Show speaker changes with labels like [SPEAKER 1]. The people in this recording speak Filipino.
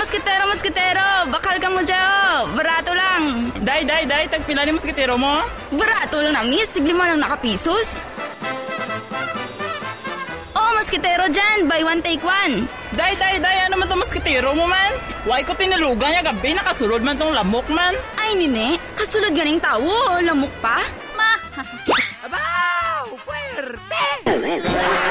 [SPEAKER 1] Moskitero, bakal ka mo dyan. Barato lang.
[SPEAKER 2] Day, tagpila ni moskitero mo?
[SPEAKER 1] Barato lang na, miss. Tiglima lang nakapisos. Oh, moskitero dyan. Buy one, take one.
[SPEAKER 2] Day, ano man to moskitero mo man? Why ko tinalugan niya gabi, nakasulod man tong lamok man?
[SPEAKER 1] Ay, nine, kasulod ganing tao. Lamok pa.
[SPEAKER 3] Abaw! Puwerte!